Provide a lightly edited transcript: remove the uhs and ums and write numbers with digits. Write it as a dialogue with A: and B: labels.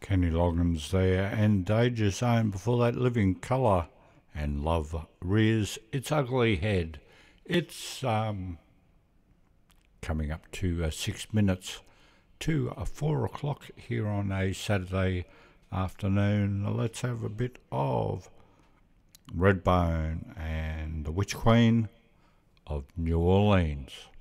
A: Kenny Loggins there, and Danger Zone before that, Living Colour, and Love rears its ugly head. It's coming up to 6 minutes to 4 o'clock here on a Saturday afternoon. Let's have a bit of Redbone and the Witch Queen of New Orleans.